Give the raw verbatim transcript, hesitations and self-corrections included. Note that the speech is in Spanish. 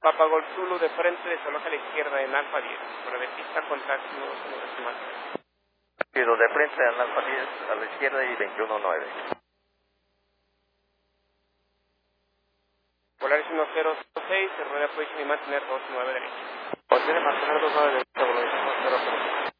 Papa Golf Zulu de frente, desaloja a la izquierda en Alfa diez. Fuera de pista, contacto uno dos uno decimal. Pido de frente en Alfa diez a la izquierda y veintiuno nueve. Polaris uno cero seis, se rueda position y mantener dos nueve derecha. Contiene mantener dos nueve derecha, volumen uno cero cero.